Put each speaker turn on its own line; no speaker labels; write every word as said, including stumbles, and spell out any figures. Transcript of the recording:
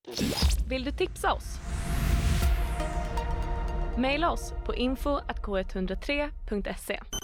Vill du tipsa oss? Maila oss på info at k ett noll tre punkt se.